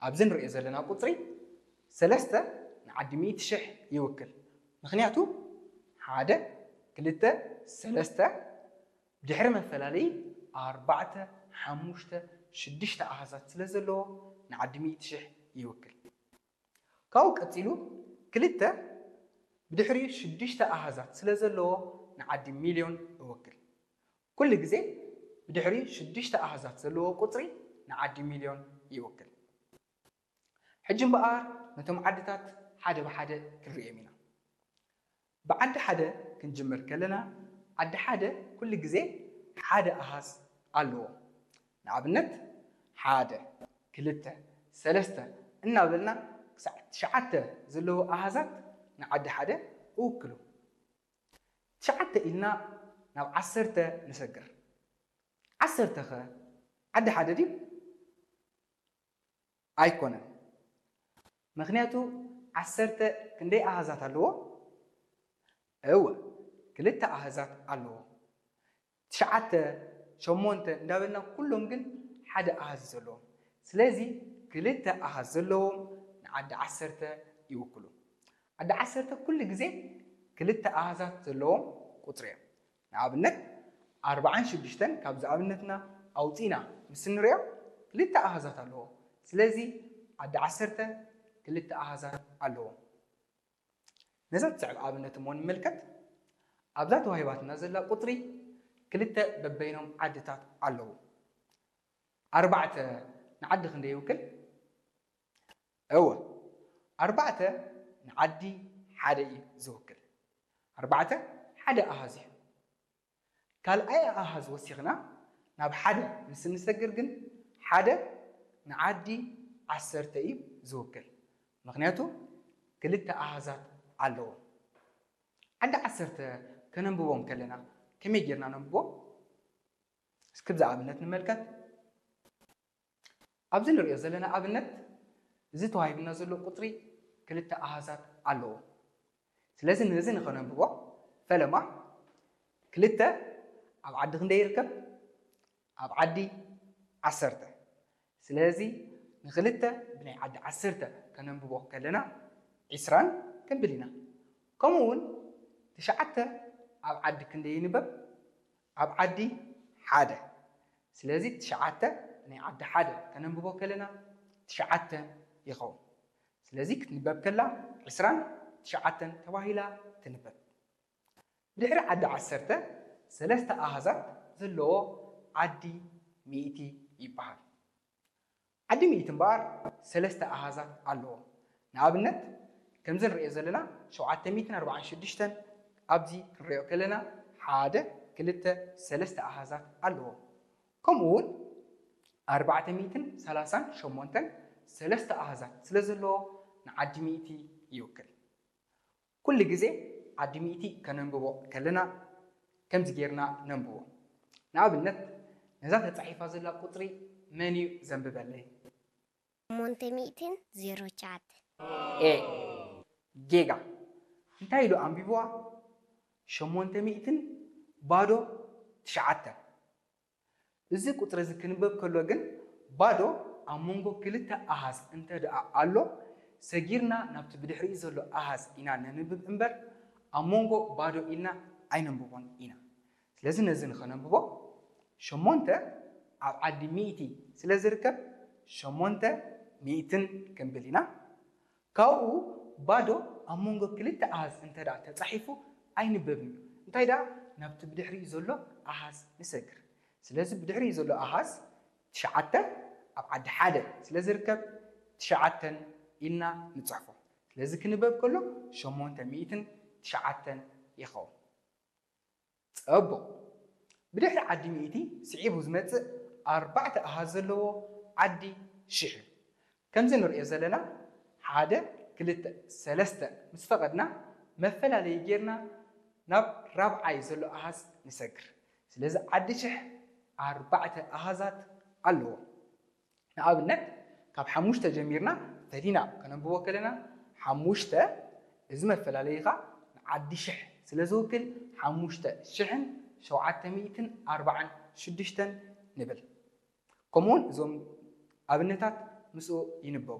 أبزن رئي زلنا قطري سلسته نعدي 100 شح يوكل مخنياتو حادة كلتا سلسته بدحر مفلالي 4 5 6 أحزات سلزلو نعدي 100 شح يوكل كاو قتيلو كلتا بدحري 6 أحزات سلزلو نعدي مليون يوكل كل جزء بدحري 6 أحزات سلو قطري نعدي مليون يوكل حجم بقار نتوم عدتات حدا بحدا كالرئيمينا بعد حدا كنجمر كلنا عد حدا كل جزء حدا أحز ألو نعبنت حدا كلتا سلسته إنا بلنا شعته زلو أحزات نعد حدا أوكلو شعته إلنا ناو 10 نسجر 10 خا عد حدا دي أيقونة مخنياتو 10 كندي أحزات ألو كلتا أحزات ألو شعته شمونته ندابلنا كلهم جن حدا أحز زلو سلازي كلتا أحز زلو نعد 10 يوكلو عد 10 كل جزء كلتا أحزات زلو قطرين نعبنت 40 شدشتن كابز عبنتنا أوتينا مسنريا كلتا أحزات ألو سلازي عد 10 كلتا أحزات ألو نزلت صعب عبنت مون ملكت أبزات وهيبات نزل قطري كلتا ببينهم عدتات ألو 4 نعد خندي يوكل 4 نعدي حدا زوكل 4 حدا أهازي قال أي أهاز وسيغنا ناب حدا نسجر جن حدا نعدي 10 زوكل مغنياتو كلتا أهازات ألو عند 10 كننبوهم كلنا كم يجرنا ننبو سكبز عبنت نملكت أبزن رئي زلنا أبنت زيتو هاي بنزلو قطري كلتا أهازات ألو سلازم نزين خنا نبو فلما كلتا أب عد خندي يركب أب عدي 10 سلازي نخلتا بني عد 10 كننبو كلنا 20 كنبلينا كمون تشعته أب عد كندي نبب أب عدي حدا سلازي تشعته بني عد حدا كننبو كلنا تشعته يخون سلازي كتنبب كلا 20 تشعته تواهيلا تنبب بدحر عد 10 3 أحزات زلو عدي 100 يبحر عدي 100 بار 3 أحزات ألو نعبنت كم زن رئي زلنا 746 أبزي كنريو كلنا حادة كلتا 3 أحزات ألو كمون 438 3 أحزات سلزلو نعدي 100 يوكل كل جزء عدي 100 كننبو كلنا كم زجيرنا ننبو نعبنت نزات تصحيفة زلا قطري منيو زنبب لي مونتي 200 ايه جيجا انتهي له أنبيبوا شمونتي 200 بادو تشعته إذا قطر إذا كنبب كله جن بادو أمونغو كلتا أحاز انت دا ألو سجيرنا نبت بدحري زلو أحاز إنا ننبب إمبر أمونغو بادو إنا أين نببون إنا لازم نزين خنا نببو شمونته عدي 100 سلازركب شمونته 100 كمبلينا كاو بادو أمونغو كلتا أحاز انت دا تصحيفو أين نببني انت دا نبت بدحري زلو أحاز نسجر سلازم بدحري زلو أحاز تشعته أبعد حدا سلازركب تشعتن إنا نتصحفو سلازم كنبب كله شمونته 100 تشعتن يخو أبو بدحر عدي 100 سعيب وزمت 4 أهازلو عدي شحن كم زين رئي زلنا حدا كلتا 3 مسفقدنا مثلا ليجيرنا ناب 4 يزلو أهاز نسكر سلازم عدي شحن 4 أهازات ألو نعبنت كاب حموشته جميرنا فدينا كنبو كلنا حموشته إزمة فلاليغا عدي شحن سلازوكل حموشته شحن 746 نبل كمون زوم أبنتات ምስኡ ይንበቡ